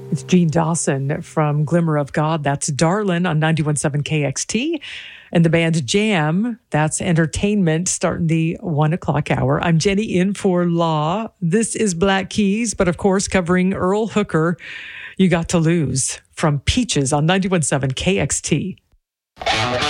It's Gene Dawson from Glimmer of God. That's Darlin' on 91.7 KXT. And the band Jam, that's entertainment, starting the 1 o'clock hour. I'm Jenny in for Law. This is Black Keys, but of course covering Earl Hooker, You Got to Lose, from Peaches on 91.7 KXT.